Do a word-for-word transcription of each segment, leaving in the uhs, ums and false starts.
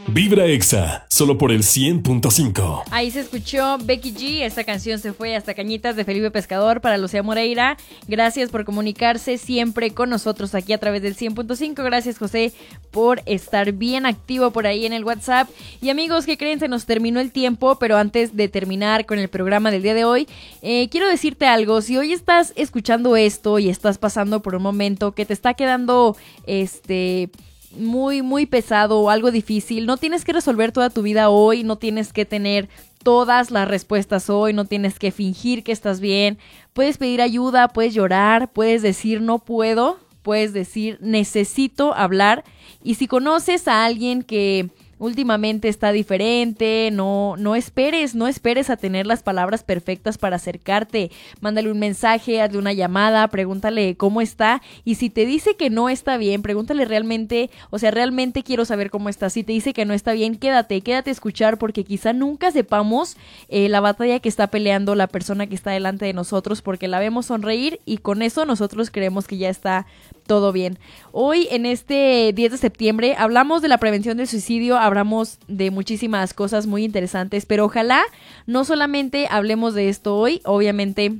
Vibra Exa, solo por el cien punto cinco. Ahí se escuchó Becky G. Esta canción se fue hasta Cañitas de Felipe Pescador para Lucía Moreira. Gracias por comunicarse siempre con nosotros aquí a través del cien punto cinco. Gracias, José, por estar bien activo por ahí en el WhatsApp. Y amigos, ¿qué creen? Se nos terminó el tiempo, pero antes de terminar con el programa del día de hoy, eh, quiero decirte algo. Si hoy estás escuchando esto y estás pasando por un momento que te está quedando este... muy, muy pesado o algo difícil, no tienes que resolver toda tu vida hoy, no tienes que tener todas las respuestas hoy, no tienes que fingir que estás bien, puedes pedir ayuda, puedes llorar, puedes decir no puedo, puedes decir necesito hablar, y si conoces a alguien que últimamente está diferente, no, no esperes, no esperes a tener las palabras perfectas para acercarte. Mándale un mensaje, hazle una llamada, pregúntale cómo está, y si te dice que no está bien, pregúntale realmente, o sea, realmente quiero saber cómo está. Si te dice que no está bien, quédate, quédate a escuchar, porque quizá nunca sepamos eh, la batalla que está peleando la persona que está delante de nosotros, porque la vemos sonreír y con eso nosotros creemos que ya está todo bien. Hoy, en este diez de septiembre, hablamos de la prevención del suicidio, hablamos de muchísimas cosas muy interesantes, pero ojalá no solamente hablemos de esto hoy, obviamente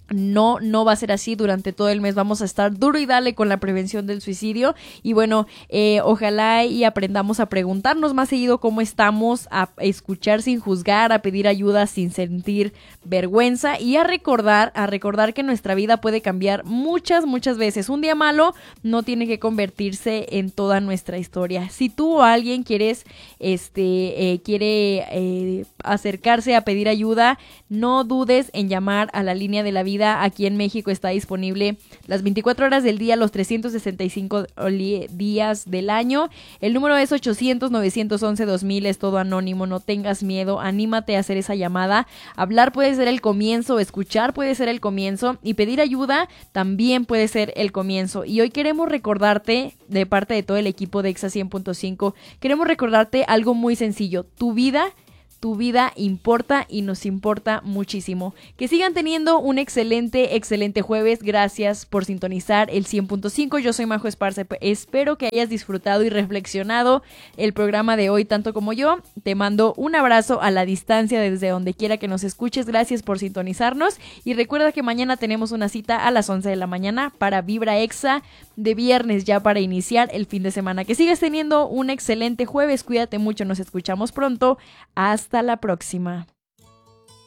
no, no va a ser así. Durante todo el mes vamos a estar duro y dale con la prevención del suicidio, y bueno, eh, ojalá y aprendamos a preguntarnos más seguido cómo estamos, a escuchar sin juzgar, a pedir ayuda sin sentir vergüenza, y a recordar, a recordar que nuestra vida puede cambiar muchas, muchas veces. Un día malo no tiene que convertirse en toda nuestra historia. Si tú o alguien quieres, este, eh, quiere eh, acercarse a pedir ayuda, no dudes en llamar a la línea de la vida. Aquí en México está disponible las veinticuatro horas del día, los trescientos sesenta y cinco días del año. El número es ochocientos, novecientos once, dos mil, es todo anónimo, no tengas miedo, anímate a hacer esa llamada. Hablar puede ser el comienzo, escuchar puede ser el comienzo, y pedir ayuda también puede ser el comienzo. Y hoy queremos recordarte, de parte de todo el equipo de Exa cien punto cinco, queremos recordarte algo muy sencillo: tu vida Tu vida importa y nos importa muchísimo. Que sigan teniendo un excelente, excelente jueves. Gracias por sintonizar el cien punto cinco. Yo soy Majo Esparza. Espero que hayas disfrutado y reflexionado el programa de hoy tanto como yo. Te mando un abrazo a la distancia desde donde quiera que nos escuches. Gracias por sintonizarnos. Y recuerda que mañana tenemos una cita a las once de la mañana para Vibra Exa de viernes, ya para iniciar el fin de semana. Que sigas teniendo un excelente jueves. Cuídate mucho. Nos escuchamos pronto. Hasta Hasta la próxima.